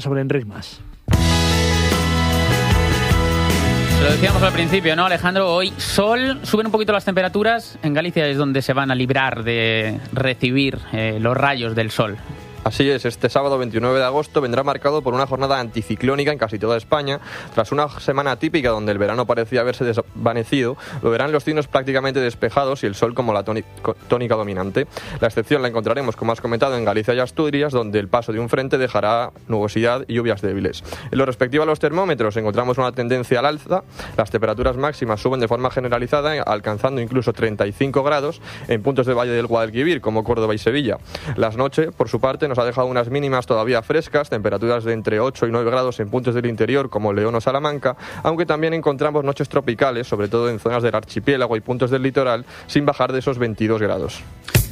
sobre Enric Mas. Lo decíamos al principio, ¿no, Alejandro? Hoy sol, suben un poquito las temperaturas. En Galicia es donde se van a librar de recibir los rayos del sol. Así es, este sábado 29 de agosto vendrá marcado por una jornada anticiclónica en casi toda España. Tras una semana típica donde el verano parecía haberse desvanecido, lo verán los cielos prácticamente despejados y el sol como la tónica dominante. La excepción la encontraremos, como has comentado, en Galicia y Asturias, donde el paso de un frente dejará nubosidad y lluvias débiles. En lo respectivo a los termómetros, encontramos una tendencia al alza. Las temperaturas máximas suben de forma generalizada, alcanzando incluso 35 grados en puntos del Valle del Guadalquivir, como Córdoba y Sevilla. Las noches, por su parte, nos ha dejado unas mínimas todavía frescas, temperaturas de entre 8 y 9 grados en puntos del interior como León o Salamanca, aunque también encontramos noches tropicales, sobre todo en zonas del archipiélago y puntos del litoral, sin bajar de esos 22 grados.